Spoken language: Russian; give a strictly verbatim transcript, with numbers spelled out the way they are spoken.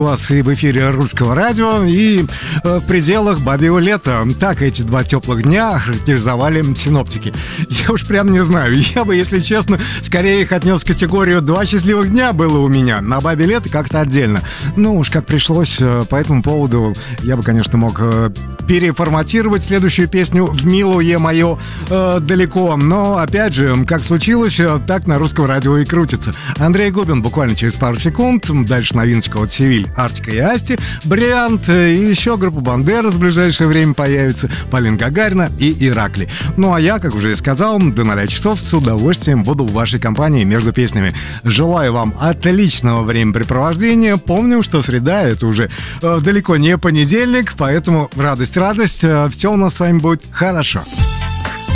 У вас и в эфире Русского радио, и э, в пределах бабьего лета. Так эти два теплых дня характеризовали синоптики. Я уж прям не знаю. Я бы, если честно, скорее их отнес в категорию «два счастливых дня» было у меня. На бабье лето как-то отдельно. Ну уж как пришлось, э, по этому поводу я бы, конечно, мог э, переформатировать следующую песню в «Милуе мое» э, далеко. Но, опять же, как случилось, э, так на Русском радио и крутится. Андрей Губин буквально через пару секунд. Дальше новиночка от Севиль, Артика и Асти, Бриант, и еще группа Бандерас в ближайшее время появится, Полина Гагарина и Иракли. Ну а я, как уже и сказал, до ноля часов с удовольствием буду в вашей компании между песнями. Желаю вам отличного времяпрепровождения. Помним, что среда — это уже э, далеко не понедельник, поэтому радость-радость, э, все у нас с вами будет хорошо.